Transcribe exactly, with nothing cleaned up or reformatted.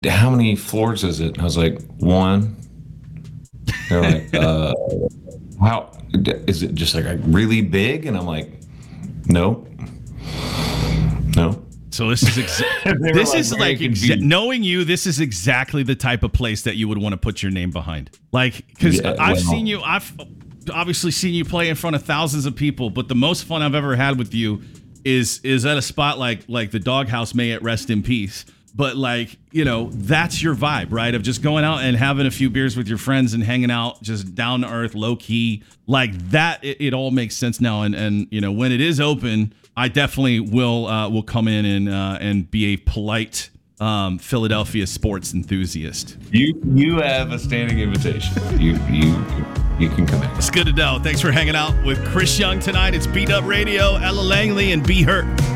how many floors is it? And I was like, one. They're like, uh, how is it just like a really big? And I'm like, no, no. So this is exa- this like is like exa- knowing you. This is exactly the type of place that you would want to put your name behind. Like, because yeah, I've well, seen you. I've obviously seen you play in front of thousands of people, but the most fun I've ever had with you is is at a spot like like the Doghouse. May it rest in peace. But like, you know, that's your vibe, right? Of just going out and having a few beers with your friends and hanging out, just down to earth, low key, like that. It, it all makes sense now. And and you know, when it is open, I definitely will uh, will come in and uh, and be a polite um, Philadelphia sports enthusiast. You you have a standing invitation. You you you can come in. It's good to know. Thanks for hanging out with Chris Young tonight. It's Beat Up Radio, Ella Langley, and Be Hurt.